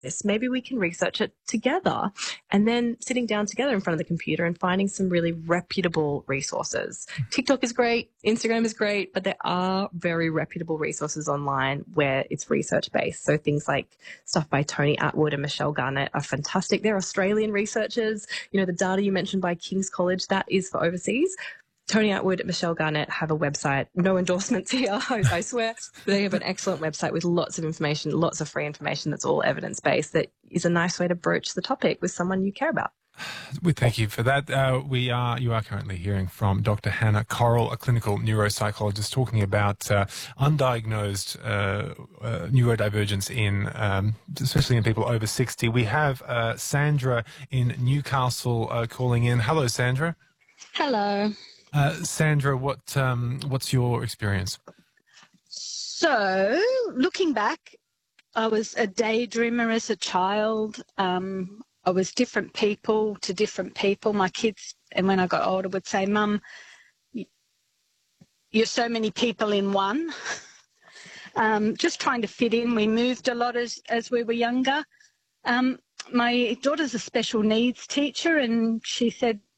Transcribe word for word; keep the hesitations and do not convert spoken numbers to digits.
this, maybe we can research it together. And then sitting down together in front of the computer and finding some really reputable resources. TikTok is great, Instagram is great, but there are very reputable resources online where it's research-based. So things like stuff by Tony Atwood and Michelle Garnett are fantastic. They're Australian researchers. You know, the data you mentioned by King's College, that is for overseas. Tony Atwood and Michelle Garnett have a website. No endorsements here, I swear. They have an excellent website with lots of information, lots of free information that's all evidence-based, that is a nice way to broach the topic with someone you care about. We thank you for that. Uh, we are you are currently hearing from Doctor Hannah Corrill, a clinical neuropsychologist, talking about uh, undiagnosed uh, uh, neurodivergence in, um, especially in people over sixty. We have uh, Sandra in Newcastle uh, calling in. Hello, Sandra. Hello. Uh, Sandra, what um, what's your experience? So, looking back, I was a daydreamer as a child. Um, I was different people to different people. My kids, and when I got older, would say, "Mum, you're so many people in one." um, just trying to fit in. We moved a lot as as we were younger. Um, my daughter's a special needs teacher, and she said,